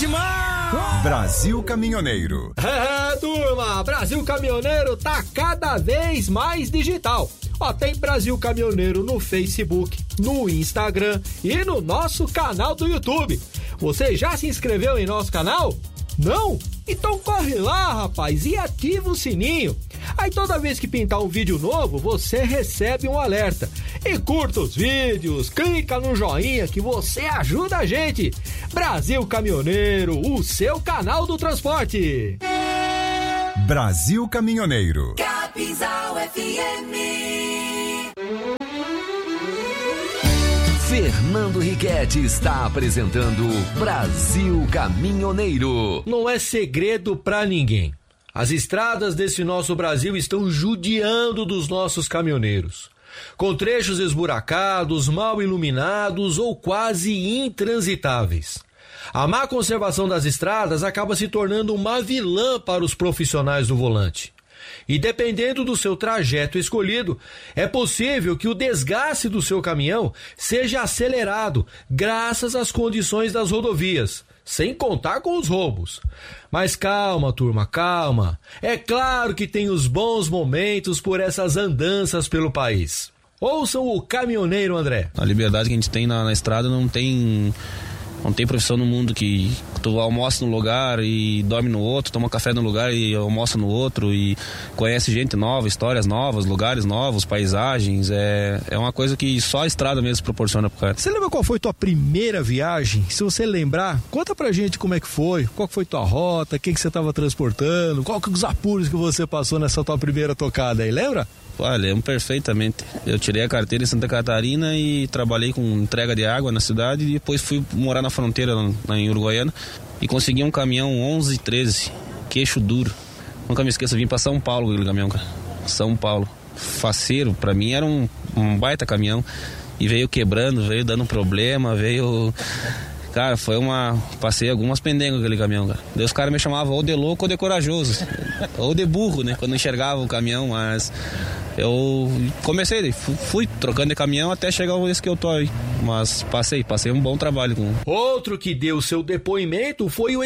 demais! Brasil Caminhoneiro. Turma, Brasil Caminhoneiro tá cada vez mais digital. Ó, tem Brasil Caminhoneiro no Facebook, no Instagram e no nosso canal do YouTube. Você já se inscreveu em nosso canal? Não? Então corre lá, rapaz, e ativa o sininho. Aí toda vez que pintar um vídeo novo, você recebe um alerta. E curta os vídeos, clica no joinha que você ajuda a gente. Brasil Caminhoneiro, o seu canal do transporte. Brasil Caminhoneiro. Capinzal FM. Fernando Riquetti está apresentando Brasil Caminhoneiro. Não é segredo pra ninguém. As estradas desse nosso Brasil estão judiando dos nossos caminhoneiros. Com trechos esburacados, mal iluminados ou quase intransitáveis. A má conservação das estradas acaba se tornando uma vilã para os profissionais do volante. E dependendo do seu trajeto escolhido, é possível que o desgaste do seu caminhão seja acelerado graças às condições das rodovias, sem contar com os roubos. Mas calma, turma, calma. É claro que tem os bons momentos por essas andanças pelo país. Ouçam o caminhoneiro André. A liberdade que a gente tem na estrada não tem profissão no mundo que tu almoça num lugar e dorme no outro, toma café num lugar e almoça no outro e conhece gente nova, histórias novas, lugares novos, paisagens. É uma coisa que só a estrada mesmo proporciona pro cara. Você lembra qual foi tua primeira viagem? Se você lembrar, conta pra gente como é que foi, qual que foi tua rota, o que você tava transportando, qual que os apuros que você passou nessa tua primeira tocada aí, lembra? Lembro perfeitamente. Eu tirei a carteira em Santa Catarina e trabalhei com entrega de água na cidade e depois fui morar na fronteira lá em Uruguaiana e consegui um caminhão 1113, queixo duro. Nunca me esqueço, vim pra São Paulo aquele caminhão, cara. São Paulo. Faceiro, pra mim era um baita caminhão e veio quebrando, veio dando problema, veio... Cara, passei algumas pendengas com aquele caminhão, cara. Daí os caras me chamavam ou de louco ou de corajoso. Ou de burro, né? Quando enxergava o caminhão, mas eu comecei, fui trocando de caminhão até chegar esse que eu tô aí. Mas passei um bom trabalho com. Outro que deu seu depoimento foi o